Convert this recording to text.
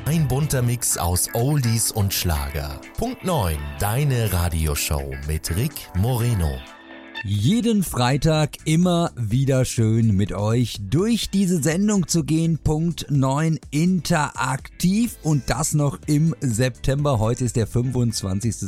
Ein bunter Mix aus Oldies und Schlager. Punkt 9, deine Radioshow mit Rick Moreno. Jeden Freitag immer wieder schön mit euch durch diese Sendung zu gehen. Punkt 9 interaktiv und das noch im September. Heute ist der 25.